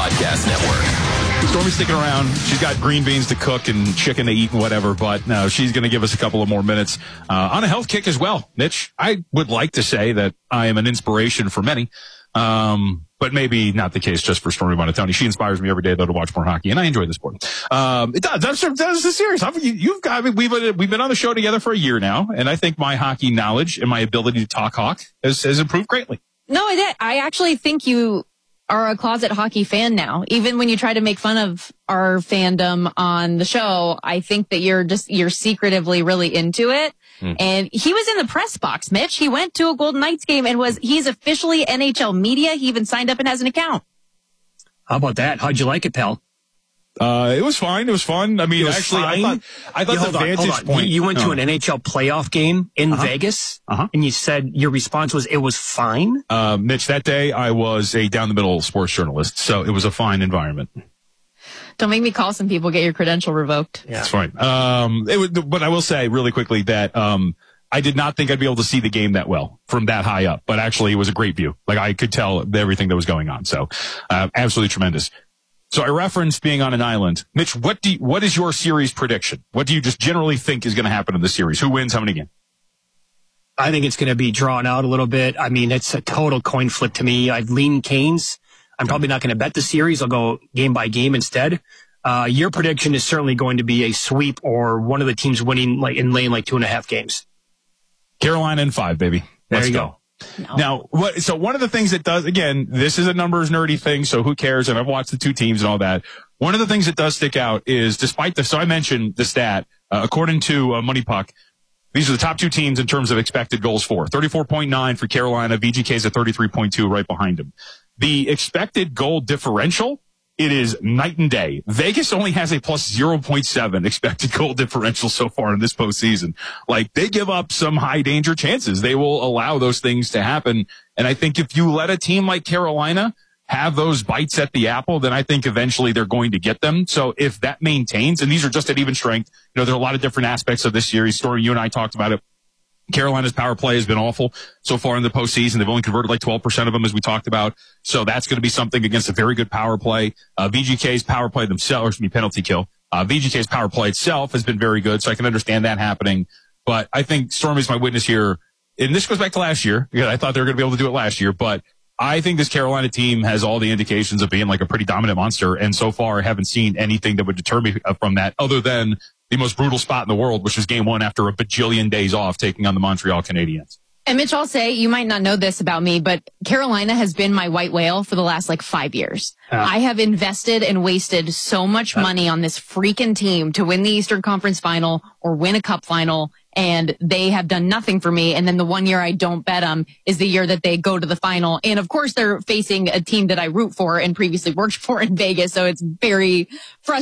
Podcast Network. Stormy's sticking around. She's got green beans to cook and chicken to eat and whatever, but no, she's going to give us a couple of more minutes on a health kick as well. Mitch, I would like to say that I am an inspiration for many, but maybe not the case just for Stormy Buonantony. She inspires me every day, though, to watch more hockey, and I enjoy the sport. It does. That's the series. You've got me. We've been on the show together for a year now, and I think my hockey knowledge and my ability to talk hawk has improved greatly. No, I actually think you are a closet hockey fan now. Even when you try to make fun of our fandom on the show, I think that you're secretively really into it. And he was in the press box, Mitch. He went to a Golden Knights game and he's officially NHL media. He even signed up and has an account. How about that? How'd you like it, pal? It was fine. It was fun. I mean, actually, fine. I thought the vantage point. You went to an NHL playoff game in Vegas, and you said your response was it was fine. Mitch, that day I was a down the middle sports journalist, so it was a fine environment. Don't make me call some people, get your credential revoked. Yeah. That's fine. But I will say really quickly that, I did not think I'd be able to see the game that well from that high up, but actually it was a great view. Like I could tell everything that was going on. So, absolutely tremendous. So I referenced being on an island. Mitch, what is your series prediction? What do you just generally think is going to happen in the series? Who wins? How many games? I think it's going to be drawn out a little bit. I mean, it's a total coin flip to me. I've leaned Canes. I'm probably not going to bet the series. I'll go game by game instead. Your prediction is certainly going to be a sweep or one of the teams winning and laying 2.5 games. Carolina in 5, baby. Let's go. No. Now, so one of the things that does, again, this is a numbers nerdy thing, so who cares? And I've watched the two teams and all that. One of the things that does stick out is so I mentioned the stat, according to Money Puck, these are the top two teams in terms of expected goals for. 34.9 for Carolina, VGK's at 33.2 right behind them. The expected goal differential, it is night and day. Vegas only has a plus 0.7 expected goal differential so far in this postseason. Like, they give up some high danger chances. They will allow those things to happen. And I think if you let a team like Carolina have those bites at the apple, then I think eventually they're going to get them. So if that maintains, and these are just at even strength, there are a lot of different aspects of this series. Story, you and I talked about it. Carolina's power play has been awful so far in the postseason. They've only converted 12% of them, as we talked about. So that's going to be something against a very good power play. VGK's power play themselves, penalty kill. VGK's power play itself has been very good, so I can understand that happening. But I think Stormy's my witness here. And this goes back to last year, because I thought they were going to be able to do it last year. But I think this Carolina team has all the indications of being like a pretty dominant monster. And so far, I haven't seen anything that would deter me from that other than the most brutal spot in the world, which was game 1 after a bajillion days off taking on the Montreal Canadiens. And Mitch, I'll say, you might not know this about me, but Carolina has been my white whale for the last 5 years. I have invested and wasted so much money on this freaking team to win the Eastern Conference Final or win a Cup Final, and they have done nothing for me. And then the one year I don't bet them is the year that they go to the final. And of course, they're facing a team that I root for and previously worked for in Vegas, so it's very frustrating.